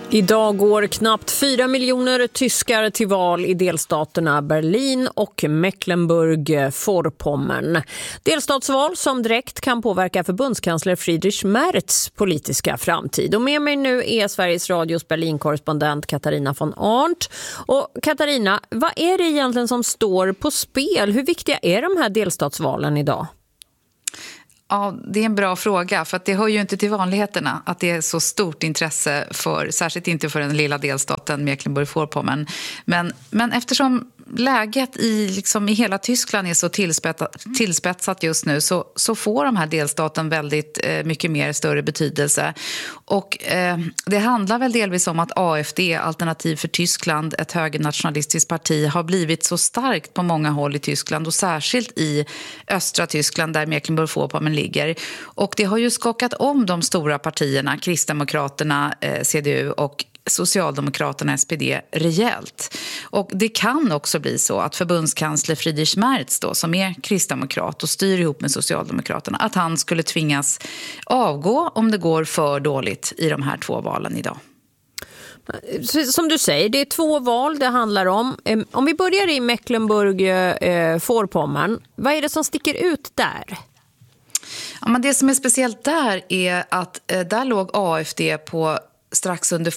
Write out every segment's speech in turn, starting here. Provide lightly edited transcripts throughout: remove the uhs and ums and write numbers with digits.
Idag går knappt 4 miljoner tyskar till val i delstaterna Berlin och Mecklenburg-Vorpommern. Delstatsval som direkt kan påverka förbundskansler Friedrich Merz politiska framtid. Och med mig nu är Sveriges Radios Berlin-korrespondent Katarina von Arndt. Och Katarina, vad är det egentligen som står på spel? Hur viktiga är de här delstatsvalen idag? Ja, det är en bra fråga, för att det hör ju inte till vanligheterna att det är så stort intresse för, särskilt inte för den lilla delstaten Mecklenburg-Vorpommern. Men eftersom läget i hela Tyskland är så tillspetsat just nu så får de här delstaten väldigt mycket mer större betydelse. Och det handlar väl delvis om att AfD, Alternativ för Tyskland, ett högernationalistiskt parti, har blivit så starkt på många håll i Tyskland och särskilt i östra Tyskland där Mecklenburg-Vorpommern ligger. Och det har ju skakat om de stora partierna, Kristdemokraterna, CDU och Socialdemokraterna, SPD, rejält. Och det kan också bli så att förbundskansler Friedrich Merz då, som är kristdemokrat och styr ihop med Socialdemokraterna, att han skulle tvingas avgå om det går för dåligt i de här två valen idag. Som du säger, det är två val det handlar om. Om vi börjar i Mecklenburg-Vorpommern, vad är det som sticker ut där? Ja, men det som är speciellt där är att där låg AfD på strax under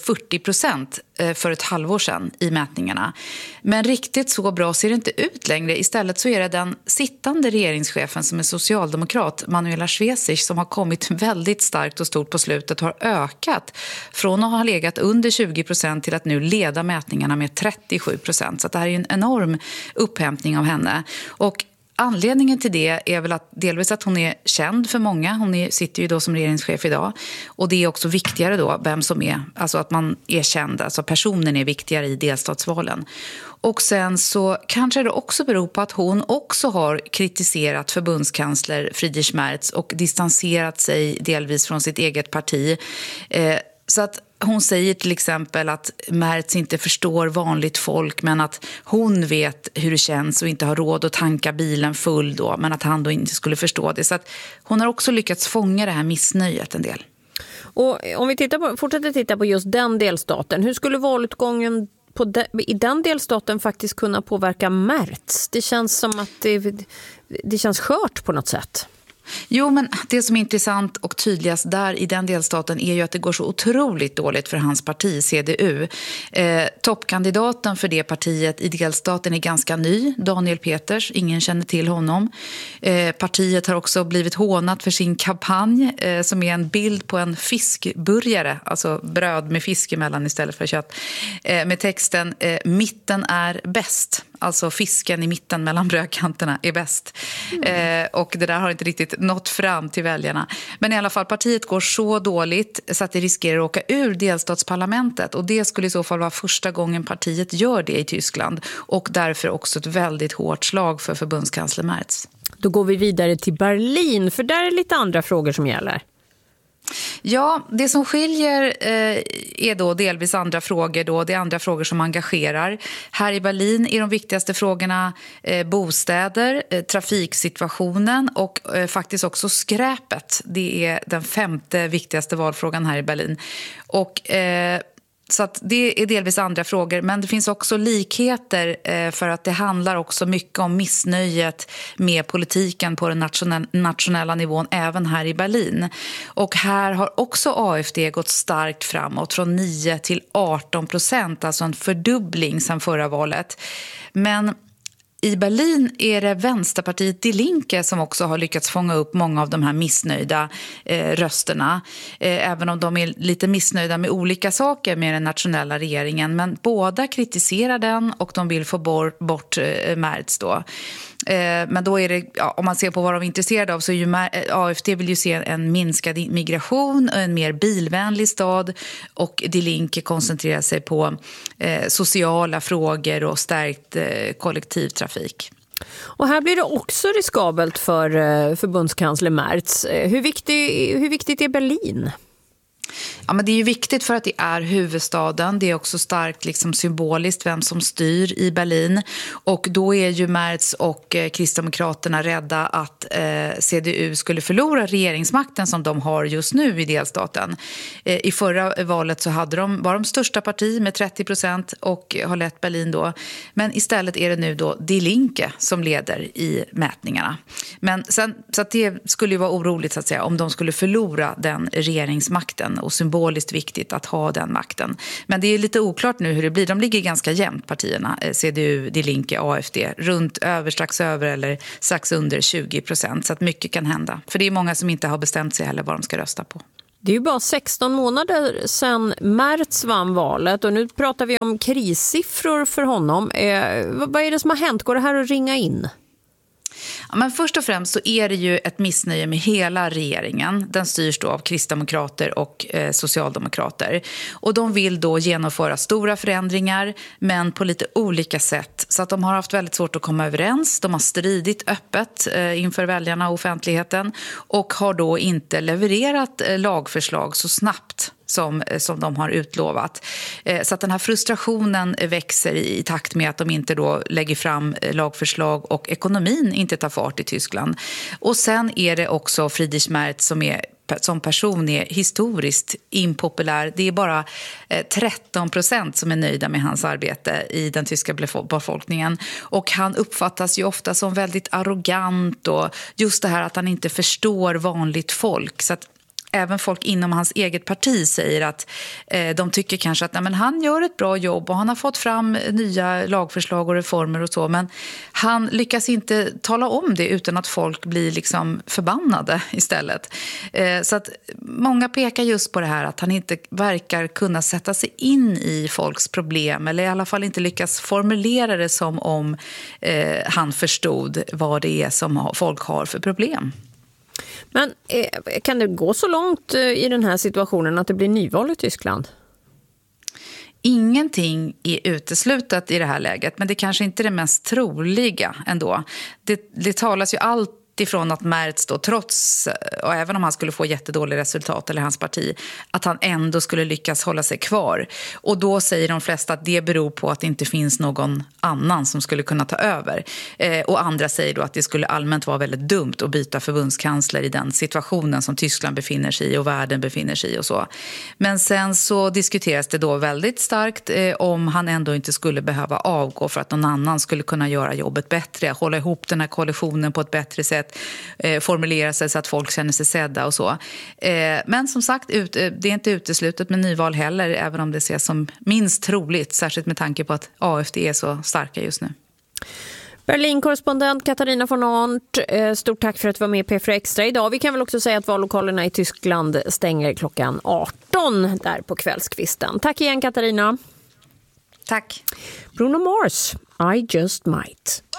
40% för ett halvår sedan i mätningarna. Men riktigt så bra ser det inte ut längre. Istället så är det den sittande regeringschefen som är socialdemokrat, Manuela Schwesig, som har kommit väldigt starkt och stort på slutet, har ökat från att ha legat under 20% till att nu leda mätningarna med 37%. Så att det här är en enorm upphämtning av henne. Och anledningen till det är väl att delvis att hon är känd för många. Hon sitter ju då som regeringschef idag. Och det är också viktigare då vem som är, alltså att man är känd, alltså personen är viktigare i delstatsvalen. Och sen så kanske det också beror på att hon också har kritiserat förbundskansler Friedrich Merz och distanserat sig delvis från sitt eget parti. Så att hon säger till exempel att Merz inte förstår vanligt folk, men att hon vet hur det känns och inte har råd att tanka bilen full då, men att han då inte skulle förstå det. Så att hon har också lyckats fånga det här missnöjet en del. Och om vi fortsätter titta på just den delstaten, hur skulle valutgången i den delstaten faktiskt kunna påverka Merz? Det känns som att det känns skört på något sätt. Jo, men det som är intressant och tydligast där i den delstaten är ju att det går så otroligt dåligt för hans parti, CDU. Toppkandidaten för det partiet i delstaten är ganska ny, Daniel Peters. Ingen känner till honom. Partiet har också blivit hånat för sin kampanj som är en bild på en fiskburgare, alltså bröd med fisk emellan istället för kött, med texten "Mitten är bäst". Alltså fisken i mitten mellan brödkanterna är bäst. Och det där har inte riktigt nått fram till väljarna. Men i alla fall, partiet går så dåligt så att det riskerar att åka ur delstatsparlamentet. Och det skulle i så fall vara första gången partiet gör det i Tyskland. Och därför också ett väldigt hårt slag för förbundskansler Merz. Då går vi vidare till Berlin, för där är lite andra frågor som gäller. Ja, det som skiljer är då delvis andra frågor då. Det är andra frågor som engagerar. Här i Berlin är de viktigaste frågorna bostäder, trafiksituationen och faktiskt också skräpet. Det är den 5:e viktigaste valfrågan här i Berlin. Och så att det är delvis andra frågor, men det finns också likheter för att det handlar också mycket om missnöjet med politiken på den nationella nivån även här i Berlin. Och här har också AfD gått starkt framåt från 9 till 18%, alltså en fördubbling sedan förra valet. Men i Berlin är det Vänsterpartiet Die Linke som också har lyckats fånga upp många av de här missnöjda rösterna. Även om de är lite missnöjda med olika saker med den nationella regeringen. Men båda kritiserar den och de vill få bort Merz då. Men då är det, ja, om man ser på vad de är intresserade av, så är ju AfD vill ju se en minskad migration och en mer bilvänlig stad, och Die Linke koncentrerar sig på sociala frågor och stärkt kollektivtrafik. Och här blir det också riskabelt för förbundskansler Merz. Hur viktigt är Berlin? Ja, men det är ju viktigt för att det är huvudstaden. Det är också starkt liksom symboliskt vem som styr i Berlin. Och då är ju Merz och Kristdemokraterna rädda att CDU skulle förlora regeringsmakten som de har just nu i delstaten. I förra valet så var de största parti med 30% och har lett Berlin då. Men istället är det nu då Die Linke som leder i mätningarna. Men sen, så att det skulle ju vara oroligt så att säga om de skulle förlora den regeringsmakten och symboliskt viktigt att ha den makten. Men det är lite oklart nu hur det blir. De ligger ganska jämnt partierna, CDU, Die Linke, AfD, strax över eller strax under 20%. Så att mycket kan hända. För det är många som inte har bestämt sig heller vad de ska rösta på. Det är ju bara 16 månader sedan Merz vann valet och nu pratar vi om krissiffror för honom. Vad är det som har hänt? Går det här att ringa in? Ja, men först och främst så är det ju ett missnöje med hela regeringen. Den styrs då av kristdemokrater och socialdemokrater. Och de vill då genomföra stora förändringar men på lite olika sätt. Så att de har haft väldigt svårt att komma överens. De har stridit öppet inför väljarna och offentligheten. Och har då inte levererat lagförslag så snabbt som de har utlovat. Så att den här frustrationen växer i takt med att de inte då lägger fram lagförslag och ekonomin inte tar fart i Tyskland. Och sen är det också Friedrich Merz som person är historiskt impopulär. Det är bara 13% som är nöjda med hans arbete i den tyska befolkningen. Och han uppfattas ju ofta som väldigt arrogant och just det här att han inte förstår vanligt folk. Så att även folk inom hans eget parti säger att de tycker kanske att men han gör ett bra jobb och han har fått fram nya lagförslag och reformer och så. Men han lyckas inte tala om det utan att folk blir liksom förbannade istället. Så att många pekar just på det här att han inte verkar kunna sätta sig in i folks problem. Eller i alla fall inte lyckas formulera det som om han förstod vad det är som folk har för problem. Men kan det gå så långt i den här situationen att det blir nyval i Tyskland? Ingenting är uteslutet i det här läget, men det kanske inte är det mest troliga ändå. Det talas ju alltid ifrån att Merz då, trots, och även om han skulle få jättedåliga resultat eller hans parti, att han ändå skulle lyckas hålla sig kvar. Och då säger de flesta att det beror på att det inte finns någon annan som skulle kunna ta över. Och andra säger då att det skulle allmänt vara väldigt dumt att byta förbundskansler i den situationen som Tyskland befinner sig i och världen befinner sig i och så. Men sen så diskuteras det då väldigt starkt om han ändå inte skulle behöva avgå för att någon annan skulle kunna göra jobbet bättre, hålla ihop den här koalitionen på ett bättre sätt, formulera sig så att folk känner sig sedda och så. Men som sagt, det är inte uteslutet med nyval heller, även om det ses som minst troligt, särskilt med tanke på att AfD är så starka just nu. Berlin-korrespondent Katarina von Arndt, stort tack för att du var med i P4 Extra idag. Vi kan väl också säga att vallokalerna i Tyskland stänger klockan 18 där på kvällskvisten. Tack igen Katarina. Tack. Bruno Mars, I Just Might.